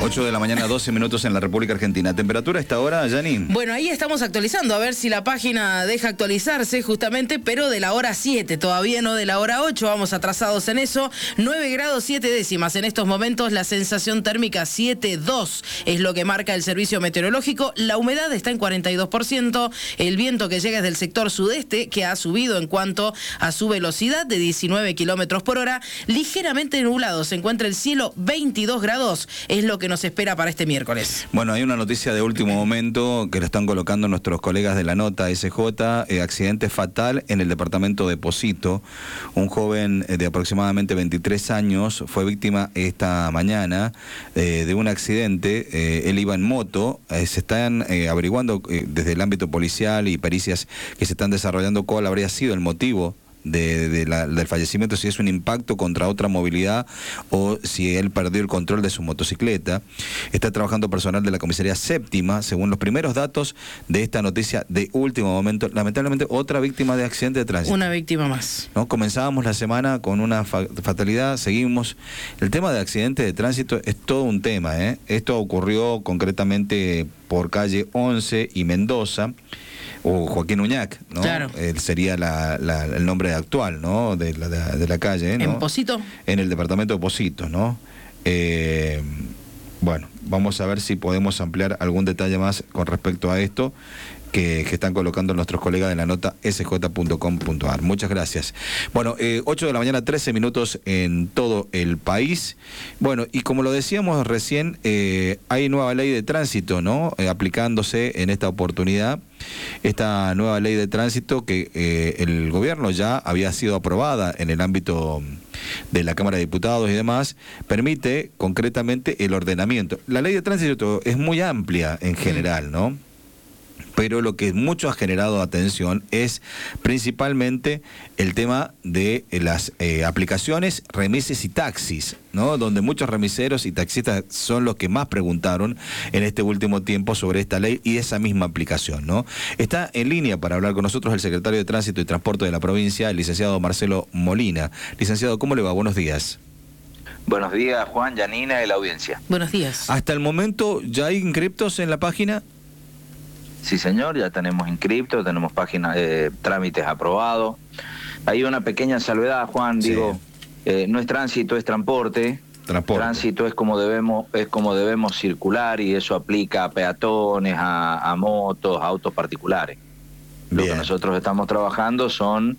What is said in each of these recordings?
8 de la mañana, 12 minutos en la República Argentina. ¿Temperatura a esta hora, Yani? Bueno, ahí estamos actualizando, a ver si la página deja actualizarse justamente, pero de la hora 7, todavía no de la hora 8, vamos atrasados en eso. 9 grados 7 décimas en estos momentos, la sensación térmica 7,2 es lo que marca el servicio meteorológico. La humedad está en 42%, el viento que llega es del sector sudeste, que ha subido en cuanto a su velocidad de 19 kilómetros por hora, ligeramente nublado, se encuentra el cielo 22 grados, es lo que nos espera para este miércoles. Bueno, hay una noticia de último momento que lo están colocando nuestros colegas de la nota SJ, accidente fatal en el departamento de Posito. Un joven de aproximadamente 23 años fue víctima esta mañana de un accidente. Él iba en moto. Se están averiguando desde el ámbito policial y pericias que se están desarrollando cuál habría sido el motivo del fallecimiento, si es un impacto contra otra movilidad o si él perdió el control de su motocicleta. Está trabajando personal de la comisaría séptima, según los primeros datos de esta noticia de último momento. Lamentablemente, otra víctima de accidente de tránsito. Una víctima más. ¿No? Comenzábamos la semana con una fatalidad, seguimos. El tema de accidente de tránsito es todo un tema, ¿eh? Esto ocurrió concretamente por calle 11 y Mendoza, o Joaquín Uñac, ¿no? Claro. Sería el nombre actual, ¿no? de la calle, ¿no? ¿En Posito? En el departamento de Posito, ¿no? Bueno, vamos a ver si podemos ampliar algún detalle más con respecto a esto que están colocando nuestros colegas de la nota sj.com.ar. Muchas gracias. Bueno, 8 de la mañana, 13 minutos en todo el país. Bueno, y como lo decíamos recién, hay nueva ley de tránsito, ¿no? Aplicándose en esta oportunidad. Esta nueva ley de tránsito que el gobierno ya había sido aprobada en el ámbito de la Cámara de Diputados y demás, permite concretamente el ordenamiento. La ley de tránsito es muy amplia en general, ¿no? Pero lo que mucho ha generado atención es principalmente el tema de las aplicaciones, remises y taxis, ¿no? Donde muchos remiseros y taxistas son los que más preguntaron en este último tiempo sobre esta ley y esa misma aplicación, ¿no? Está en línea para hablar con nosotros el secretario de Tránsito y Transporte de la provincia, el licenciado Marcelo Molina. Licenciado, ¿cómo le va? Buenos días. Buenos días, Juan, Yanina y la audiencia. Buenos días. Hasta el momento, ¿ya hay inscriptos en la página? Sí, señor, ya tenemos inscriptos, tenemos páginas de trámites aprobados. Hay una pequeña salvedad, Juan, sí. Digo, no es tránsito, es transporte. Tránsito es como debemos circular y eso aplica a peatones, a motos, a autos particulares. Bien. Lo que nosotros estamos trabajando son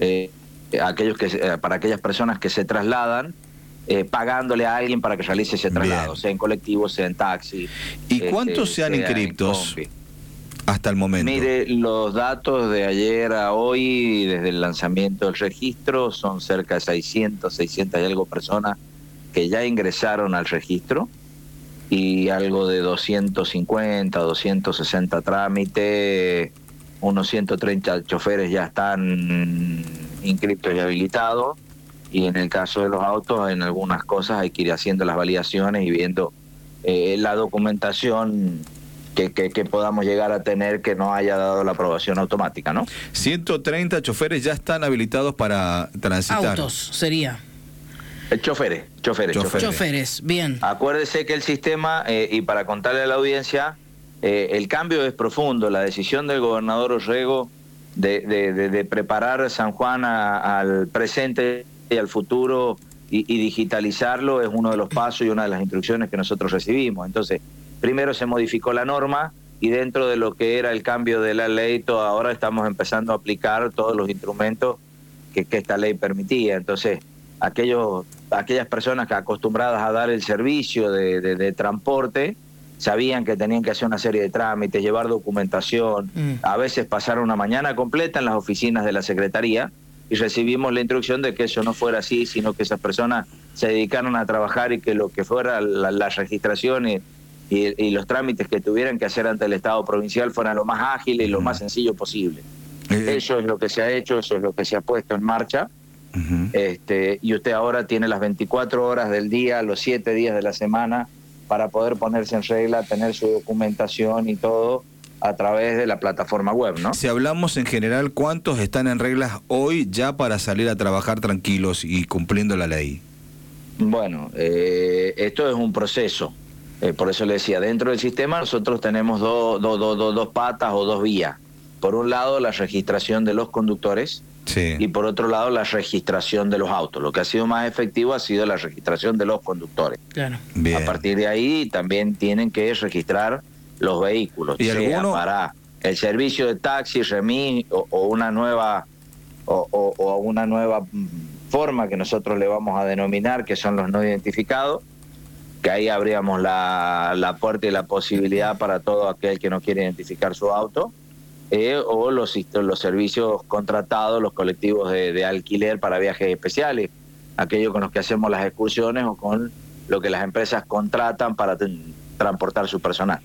para aquellas personas que se trasladan, pagándole a alguien para que realice ese traslado, sea en colectivo, sea en taxi. ¿Y cuántos sean inscriptos hasta el momento? Mire, los datos de ayer a hoy, desde el lanzamiento del registro, son cerca de 600 y algo personas que ya ingresaron al registro y algo de 250, 260 trámites, unos 130 choferes ya están inscriptos y habilitados, y en el caso de los autos, en algunas cosas hay que ir haciendo las validaciones y viendo la documentación que podamos llegar a tener que no haya dado la aprobación automática, ¿no? 130 choferes ya están habilitados para transitar. Autos sería. Choferes, bien. Acuérdese que el sistema, y para contarle a la audiencia, el cambio es profundo. La decisión del gobernador Orrego de preparar San Juan al presente y al futuro y digitalizarlo es uno de los pasos y una de las instrucciones que nosotros recibimos. Entonces, primero se modificó la norma y dentro de lo que era el cambio de la ley, ahora estamos empezando a aplicar todos los instrumentos que esta ley permitía. Entonces, aquellas personas que acostumbradas a dar el servicio de transporte sabían que tenían que hacer una serie de trámites, llevar documentación, a veces pasar una mañana completa en las oficinas de la Secretaría y recibimos la instrucción de que eso no fuera así, sino que esas personas se dedicaron a trabajar y que lo que fuera la registración y los trámites que tuvieran que hacer ante el Estado provincial fueran lo más ágiles y lo más sencillo posible. Eso es lo que se ha hecho, eso es lo que se ha puesto en marcha. Y usted ahora tiene las 24 horas del día, los 7 días de la semana para poder ponerse en regla, tener su documentación y todo a través de la plataforma web, ¿no? Si hablamos en general, ¿cuántos están en reglas hoy ya para salir a trabajar tranquilos y cumpliendo la ley? Bueno, esto es un proceso. Por eso le decía, dentro del sistema nosotros tenemos dos patas o dos vías. Por un lado, la registración de los conductores, sí, y por otro lado, la registración de los autos. Lo que ha sido más efectivo ha sido la registración de los conductores. Claro. bien. A partir de ahí también tienen que registrar los vehículos, ¿Y sea alguno? para el servicio de taxi, remis o una nueva forma que nosotros le vamos a denominar, que son los no identificados, que ahí abríamos la puerta y la posibilidad para todo aquel que no quiere identificar su auto, o los servicios contratados, los colectivos de alquiler para viajes especiales, aquellos con los que hacemos las excursiones o con lo que las empresas contratan para transportar su personal.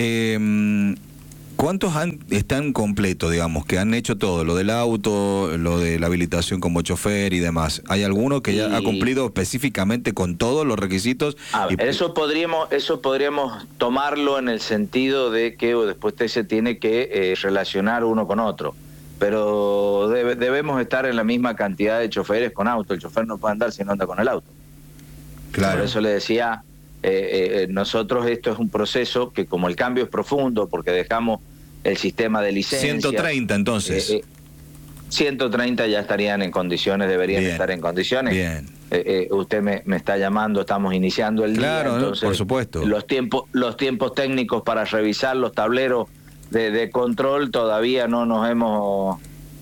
¿Cuántos están completos, digamos, que han hecho todo, lo del auto, lo de la habilitación como chofer y demás? ¿Hay alguno que ya ha cumplido específicamente con todos los requisitos? Eso podríamos tomarlo en el sentido de que después usted se tiene que relacionar uno con otro, pero debemos estar en la misma cantidad de choferes con auto. El chofer no puede andar si no anda con el auto. Claro. Por eso le decía, nosotros esto es un proceso que, como el cambio es profundo, porque dejamos el sistema de licencia... 130 entonces. 130 ya estarían en condiciones, deberían estar en condiciones. Bien. Usted me está llamando, estamos iniciando el día, entonces, por supuesto. Los tiempos técnicos para revisar los tableros de control todavía no nos hemos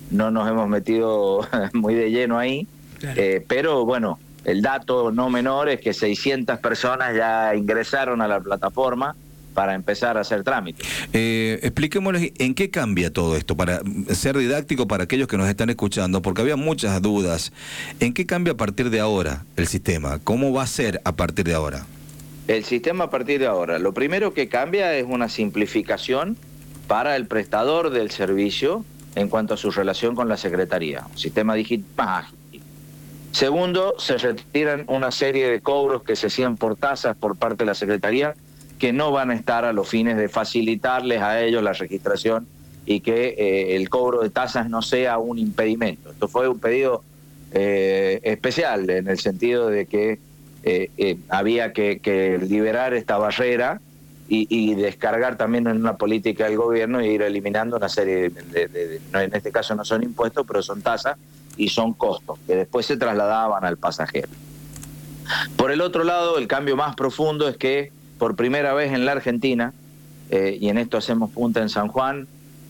metido muy de lleno ahí, claro. Pero bueno, el dato no menor es que 600 personas ya ingresaron a la plataforma para empezar a hacer trámites. Expliquémosles en qué cambia todo esto, para ser didáctico para aquellos que nos están escuchando, porque había muchas dudas. ¿En qué cambia a partir de ahora el sistema? ¿Cómo va a ser a partir de ahora? El sistema a partir de ahora, lo primero que cambia es una simplificación para el prestador del servicio en cuanto a su relación con la Secretaría. Un sistema digital más ágil. Segundo, se retiran una serie de cobros que se hacían por tasas por parte de la Secretaría, que no van a estar a los fines de facilitarles a ellos la registración y que el cobro de tasas no sea un impedimento. Esto fue un pedido especial, en el sentido de que había que liberar esta barrera y descargar también en una política del gobierno e ir eliminando una serie no, en este caso no son impuestos, pero son tasas y son costos que después se trasladaban al pasajero. Por el otro lado, el cambio más profundo es que por primera vez en la Argentina, y en esto hacemos punta en San Juan,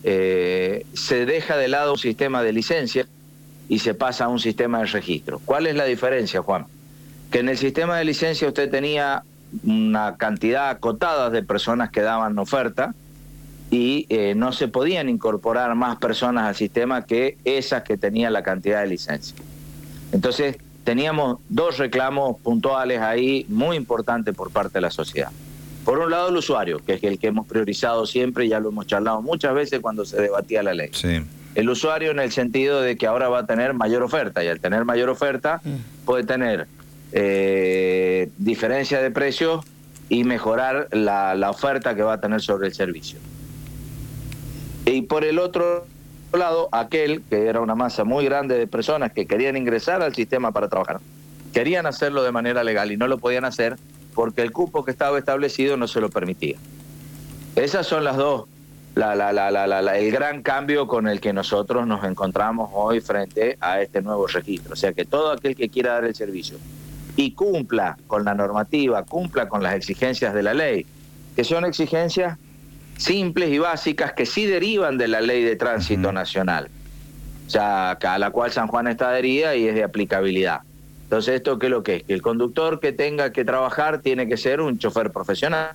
se deja de lado un sistema de licencia y se pasa a un sistema de registro. ¿Cuál es la diferencia, Juan? Que en el sistema de licencia usted tenía una cantidad acotada de personas que daban oferta y no se podían incorporar más personas al sistema que esas que tenían la cantidad de licencia. Entonces, teníamos dos reclamos puntuales ahí muy importantes por parte de la sociedad. Por un lado, el usuario, que es el que hemos priorizado siempre y ya lo hemos charlado muchas veces cuando se debatía la ley. Sí. El usuario en el sentido de que ahora va a tener mayor oferta, y al tener mayor oferta puede tener diferencia de precios y mejorar la oferta que va a tener sobre el servicio. Y por el otro lado, aquel que era una masa muy grande de personas que querían ingresar al sistema para trabajar, querían hacerlo de manera legal y no lo podían hacer porque el cupo que estaba establecido no se lo permitía. Esas son las dos, el gran cambio con el que nosotros nos encontramos hoy frente a este nuevo registro. O sea que todo aquel que quiera dar el servicio y cumpla con la normativa, cumpla con las exigencias de la ley, que son exigencias simples y básicas que sí derivan de la Ley de Tránsito Nacional, o sea, a la cual San Juan está adherida y es de aplicabilidad. Entonces, ¿esto qué es lo que es? Que el conductor que tenga que trabajar tiene que ser un chofer profesional.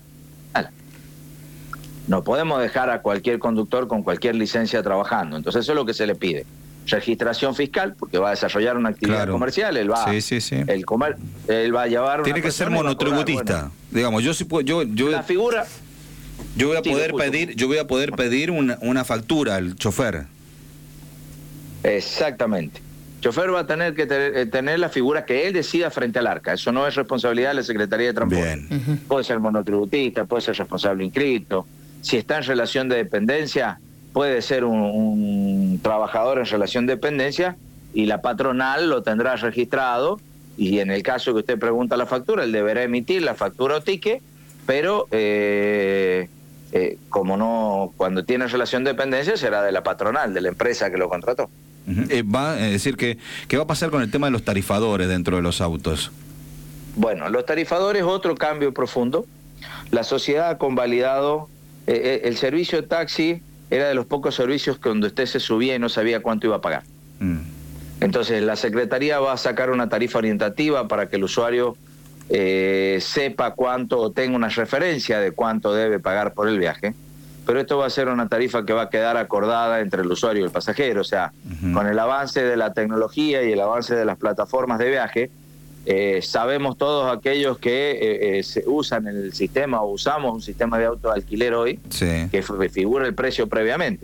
No podemos dejar a cualquier conductor con cualquier licencia trabajando. Entonces, eso es lo que se le pide. Registración fiscal, porque va a desarrollar una actividad comercial, él va, él va a llevar. Tiene que ser monotributista. Digamos, yo sí puedo, la figura. Yo voy a poder pedir una factura al chofer. Exactamente. El chofer va a tener que tener la figura que él decida frente al arca. Eso no es responsabilidad de la Secretaría de Transporte. Puede ser monotributista, puede ser responsable inscrito. Si está en relación de dependencia, puede ser un trabajador en relación de dependencia y la patronal lo tendrá registrado. Y en el caso que usted pregunta la factura, él deberá emitir la factura o ticket pero como no, cuando tiene relación de dependencia será de la patronal, de la empresa que lo contrató. Va a decir ¿qué va a pasar con el tema de los tarifadores dentro de los autos? Bueno, los tarifadores, otro cambio profundo. La sociedad ha convalidado, el servicio de taxi era de los pocos servicios que donde usted se subía y no sabía cuánto iba a pagar. Entonces la Secretaría va a sacar una tarifa orientativa para que el usuario sepa cuánto, o tenga una referencia de cuánto debe pagar por el viaje. Pero esto va a ser una tarifa que va a quedar acordada entre el usuario y el pasajero. O sea, con el avance de la tecnología y el avance de las plataformas de viaje, sabemos todos aquellos que usan el sistema o usamos un sistema de autoalquiler hoy, que figura el precio previamente.